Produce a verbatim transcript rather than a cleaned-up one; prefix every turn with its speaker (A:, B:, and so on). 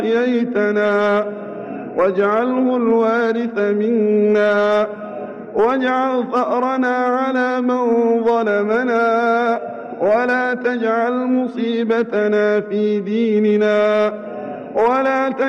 A: أحييتنا واجعله الوارث منا واجعل ثأرنا على من ظلمنا ولا تجعل مصيبتنا في ديننا ولا تجعل